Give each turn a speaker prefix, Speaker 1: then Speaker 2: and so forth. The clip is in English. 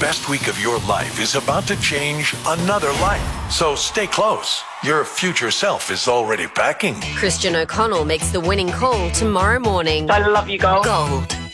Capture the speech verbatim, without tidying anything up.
Speaker 1: best week of your life is about to change another life. So stay close. Your future self is already packing.
Speaker 2: Christian O'Connell makes the winning call tomorrow morning.
Speaker 3: I love you, Gold.
Speaker 2: Gold